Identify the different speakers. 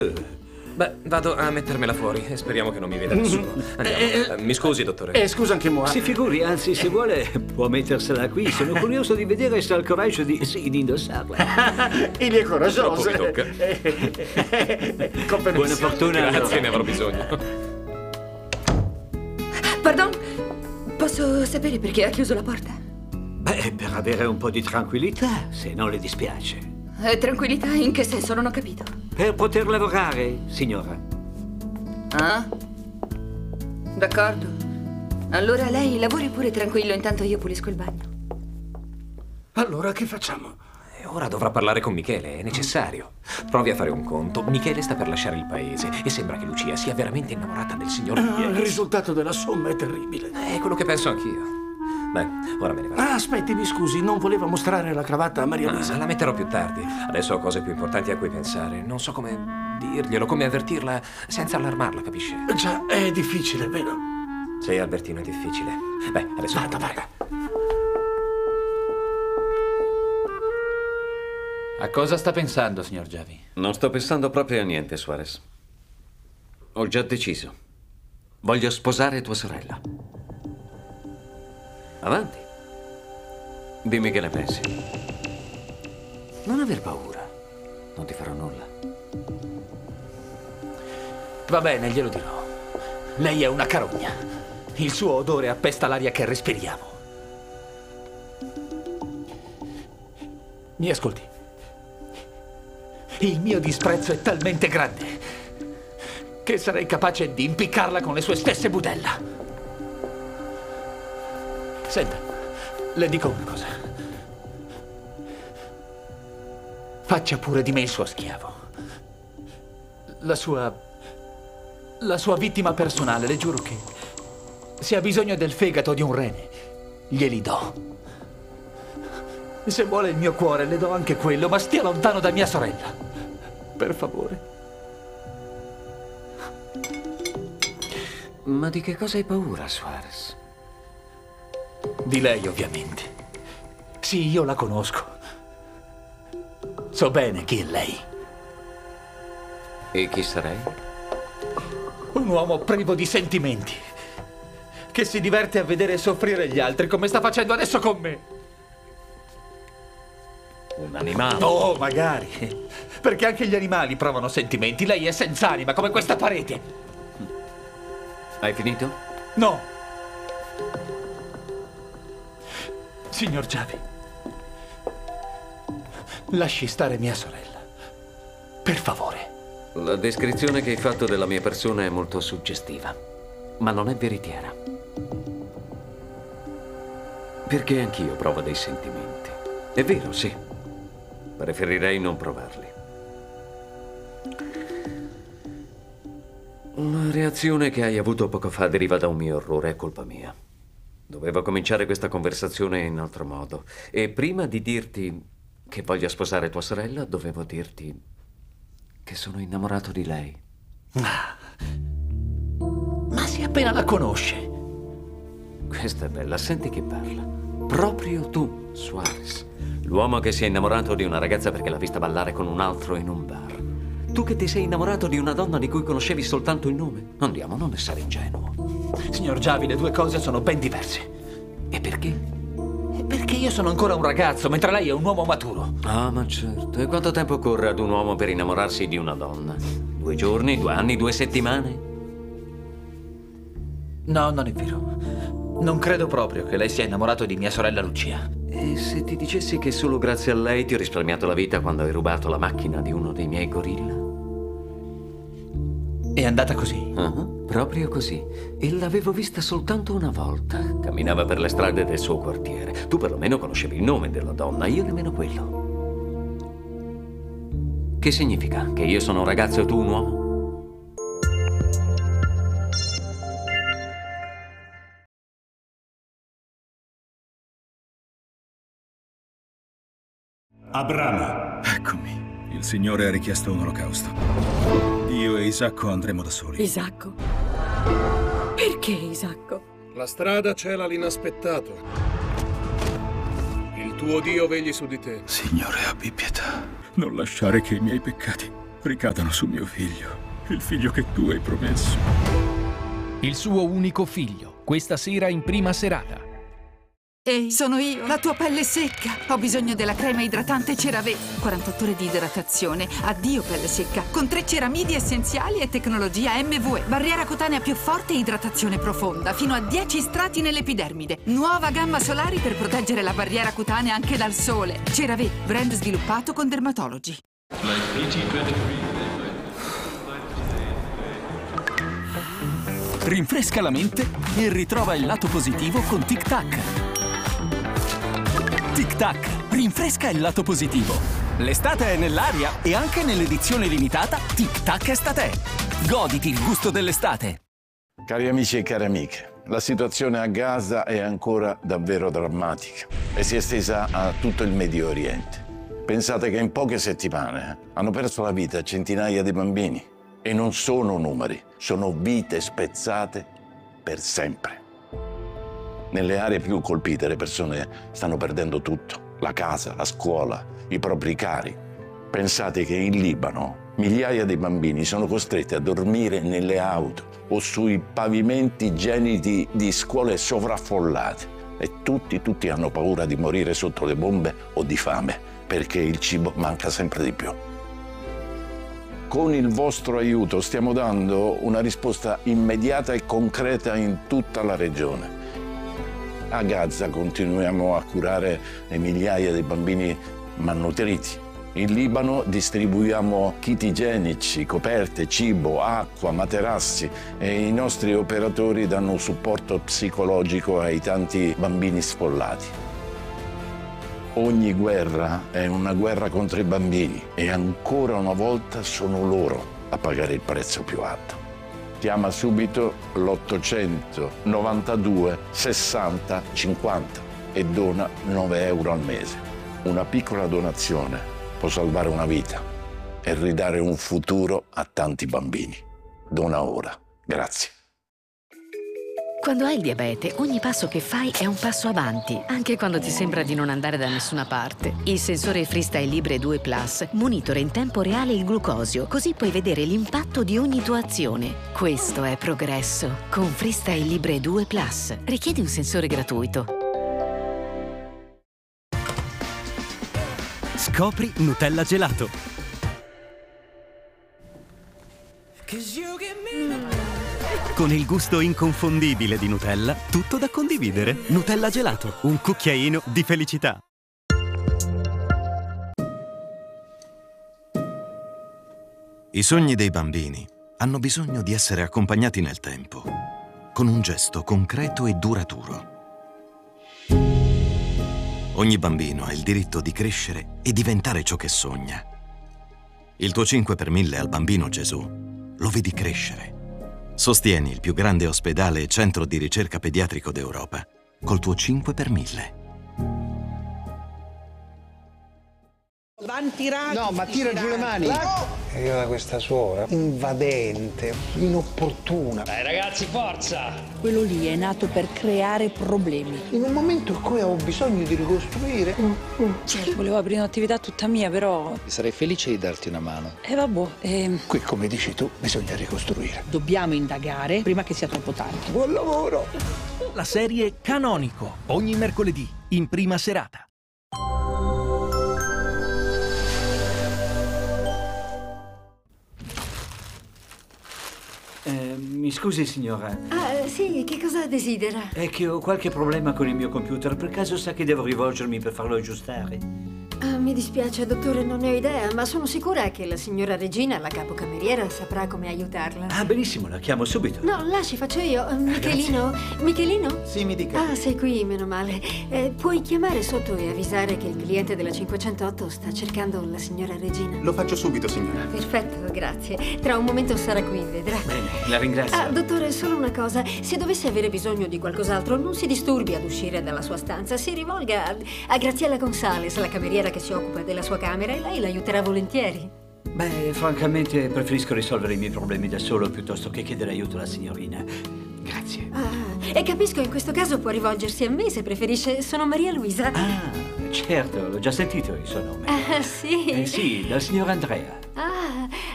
Speaker 1: Beh, vado a mettermela fuori e speriamo che non mi veda nessuno. Andiamo. Mi scusi, dottore.
Speaker 2: Scusa anche moi.
Speaker 3: Si figuri, anzi, se vuole può mettersela qui. Sono curioso di vedere se ha il coraggio di indossarla.
Speaker 2: Il è coraggioso.
Speaker 1: Troppo mi tocca.
Speaker 3: Buona fortuna.
Speaker 1: Grazie, ne avrò bisogno.
Speaker 4: Pardon? Posso sapere perché ha chiuso la porta?
Speaker 3: Beh, per avere un po' di tranquillità, se non le dispiace.
Speaker 4: Tranquillità in che senso? Non ho capito.
Speaker 3: Per poter lavorare, signora.
Speaker 4: Ah? D'accordo. Allora lei lavori pure tranquillo, intanto io pulisco il bagno.
Speaker 2: Allora che facciamo?
Speaker 1: E ora dovrà parlare con Michele, è necessario. Provi a fare un conto. Michele sta per lasciare il paese e sembra che Lucia sia veramente innamorata del signor
Speaker 2: Il
Speaker 1: Michele.
Speaker 2: risultato della somma è terribile.
Speaker 1: È quello che penso anch'io. Beh, ora me ne vado.
Speaker 2: Aspetti, mi scusi, non voleva mostrare la cravatta a Maria Luisa.
Speaker 1: La metterò più tardi. Adesso ho cose più importanti a cui pensare. Non so come dirglielo, come avvertirla senza allarmarla, capisce?
Speaker 2: Già, è difficile, vero?
Speaker 1: Sì, Albertino, è difficile. Beh, adesso
Speaker 2: Vada.
Speaker 5: A cosa sta pensando, signor Javi?
Speaker 6: Non sto pensando proprio a niente, Suarez. Ho già deciso. Voglio sposare tua sorella. Avanti. Dimmi che ne pensi. Non aver paura. Non ti farò nulla.
Speaker 5: Va bene, glielo dirò. Lei è una carogna. Il suo odore appesta l'aria che respiriamo. Mi ascolti. Il mio disprezzo è talmente grande che sarei capace di impiccarla con le sue stesse budella. Senta, le dico una cosa. Faccia pure di me il suo schiavo. La sua vittima personale, le giuro che se ha bisogno del fegato di un rene, glieli do. Se vuole il mio cuore, le do anche quello, ma stia lontano da mia sorella. Per favore.
Speaker 6: Ma di che cosa hai paura, Suarez?
Speaker 5: Di lei, ovviamente. Sì, io la conosco. So bene chi è lei.
Speaker 6: E chi sarei?
Speaker 5: Un uomo privo di sentimenti, che si diverte a vedere soffrire gli altri come sta facendo adesso con me.
Speaker 6: Un animale.
Speaker 5: Oh, magari. Perché anche gli animali provano sentimenti. Lei è senza anima, come questa parete.
Speaker 6: Hai finito?
Speaker 5: No. Signor Javi, lasci stare mia sorella. Per favore.
Speaker 6: La descrizione che hai fatto della mia persona è molto suggestiva, ma non è veritiera. Perché anch'io provo dei sentimenti. È vero, sì. Preferirei non provarli. La reazione che hai avuto poco fa deriva da un mio errore, è colpa mia. Dovevo cominciare questa conversazione in altro modo. E prima di dirti che voglio sposare tua sorella, dovevo dirti che sono innamorato di lei.
Speaker 5: Ma se appena la conosce.
Speaker 6: Questa è bella, senti chi parla. Proprio tu, Suarez. L'uomo che si è innamorato di una ragazza perché l'ha vista ballare con un altro in un bar. Tu che ti sei innamorato di una donna di cui conoscevi soltanto il nome. Andiamo, non essere ingenuo.
Speaker 5: Signor Javi, le due cose sono ben diverse.
Speaker 6: E perché?
Speaker 5: Perché io sono ancora un ragazzo, mentre lei è un uomo maturo.
Speaker 6: Ah, ma certo. E quanto tempo occorre ad un uomo per innamorarsi di una donna? 2 giorni, 2 anni, 2 settimane?
Speaker 5: No, non è vero. Non credo proprio che lei sia innamorato di mia sorella Lucia.
Speaker 6: E se ti dicessi che solo grazie a lei ti ho risparmiato la vita quando hai rubato la macchina di uno dei miei gorilla?
Speaker 5: È andata così?
Speaker 6: Proprio così. E l'avevo vista soltanto una volta. Camminava per le strade del suo quartiere. Tu perlomeno conoscevi il nome della donna, io nemmeno quello. Che significa? Che io sono un ragazzo e tu un uomo?
Speaker 7: Abramo.
Speaker 8: Eccomi. Il Signore ha richiesto un olocausto. Io e Isacco andremo da soli.
Speaker 9: Isacco? Perché Isacco?
Speaker 10: La strada cela l'inaspettato. Il tuo Dio vegli su di te.
Speaker 8: Signore, abbi pietà. Non lasciare che i miei peccati ricadano su mio figlio, il figlio che tu hai promesso.
Speaker 11: Il suo unico figlio, questa sera in prima serata.
Speaker 12: Ehi, sono io, la tua pelle è secca. Ho bisogno della crema idratante CeraVe. 48 ore di idratazione. Addio pelle secca. Con 3 ceramidi essenziali e tecnologia MVE. Barriera cutanea più forte e idratazione profonda. Fino a 10 strati nell'epidermide. Nuova gamma solari per proteggere la barriera cutanea anche dal sole. CeraVe, brand sviluppato con dermatologi.
Speaker 13: Rinfresca la mente e ritrova il lato positivo con Tic Tac. Tic Tac, rinfresca il lato positivo. L'estate è nell'aria e anche nell'edizione limitata Tic Tac Estate. Goditi il gusto dell'estate.
Speaker 14: Cari amici e cari amiche, la situazione a Gaza è ancora davvero drammatica e si è estesa a tutto il Medio Oriente. Pensate che in poche settimane hanno perso la vita centinaia di bambini. E non sono numeri, sono vite spezzate per sempre. Nelle aree più colpite le persone stanno perdendo tutto, la casa, la scuola, i propri cari. Pensate che in Libano migliaia di bambini sono costretti a dormire nelle auto o sui pavimenti gelidi di scuole sovraffollate e tutti hanno paura di morire sotto le bombe o di fame perché il cibo manca sempre di più. Con il vostro aiuto stiamo dando una risposta immediata e concreta in tutta la regione. A Gaza continuiamo a curare le migliaia di bambini malnutriti. In Libano distribuiamo kit igienici, coperte, cibo, acqua, materassi e i nostri operatori danno supporto psicologico ai tanti bambini sfollati. Ogni guerra è una guerra contro i bambini e ancora una volta sono loro a pagare il prezzo più alto. Chiama subito l'800 92 60 50 e dona 9 euro al mese. Una piccola donazione può salvare una vita e ridare un futuro a tanti bambini. Dona ora. Grazie.
Speaker 15: Quando hai il diabete, ogni passo che fai è un passo avanti, anche quando ti sembra di non andare da nessuna parte. Il sensore Freestyle Libre 2 Plus monitora in tempo reale il glucosio, così puoi vedere l'impatto di ogni tua azione. Questo è progresso. Con Freestyle Libre 2 Plus. Richiedi un sensore gratuito.
Speaker 13: Scopri Nutella Gelato. Con il gusto inconfondibile di Nutella, tutto da condividere. Nutella Gelato, un cucchiaino di felicità.
Speaker 16: I sogni dei bambini hanno bisogno di essere accompagnati nel tempo, con un gesto concreto e duraturo. Ogni bambino ha il diritto di crescere e diventare ciò che sogna. Il tuo 5 per 1000 al Bambino Gesù lo vedi crescere. Sostieni il più grande ospedale e centro di ricerca pediatrico d'Europa col tuo 5 per 1000.
Speaker 17: No, ma tira giù le mani. Io da questa suora, invadente, inopportuna.
Speaker 18: Dai ragazzi, forza!
Speaker 19: Quello lì è nato per creare problemi.
Speaker 17: In un momento in cui avevo bisogno di ricostruire.
Speaker 19: Volevo aprire un'attività tutta mia, però...
Speaker 20: Sarei felice di darti una mano.
Speaker 19: Vabbè,
Speaker 17: Qui, come dici tu, bisogna ricostruire.
Speaker 19: Dobbiamo indagare prima che sia troppo tardi.
Speaker 17: Buon lavoro!
Speaker 11: La serie Canonico, ogni mercoledì, in prima serata.
Speaker 3: Mi scusi, signora.
Speaker 4: Ah, sì, che cosa desidera?
Speaker 3: È che ho qualche problema con il mio computer. Per caso sa che devo rivolgermi per farlo aggiustare?
Speaker 4: Ah, mi dispiace, dottore, non ne ho idea, ma sono sicura che la signora Regina, la capocameriera, saprà come aiutarla.
Speaker 3: Ah, benissimo, la chiamo subito.
Speaker 4: No, lasci, faccio io. Michelino? Michelino?
Speaker 5: Sì, mi dica.
Speaker 4: Ah, sei qui, meno male. Puoi chiamare sotto e avvisare che il cliente della 508 sta cercando la signora Regina?
Speaker 5: Lo faccio subito, signora.
Speaker 4: Perfetto, grazie. Tra un momento sarà qui, vedrà.
Speaker 3: Bene, la ringrazio.
Speaker 4: Ah, dottore, solo una cosa. Se dovesse avere bisogno di qualcos'altro, non si disturbi ad uscire dalla sua stanza. Si rivolga a Graziella Gonzales, la cameriera che si occupa della sua camera, e lei l'aiuterà volentieri.
Speaker 3: Beh, francamente preferisco risolvere i miei problemi da solo piuttosto che chiedere aiuto alla signorina. Grazie.
Speaker 4: Ah, e capisco, in questo caso può rivolgersi a me se preferisce. Sono Maria Luisa.
Speaker 3: Ah, certo, l'ho già sentito il suo nome.
Speaker 4: Ah, sì?
Speaker 3: Sì, dal signor Andrea.
Speaker 4: Ah,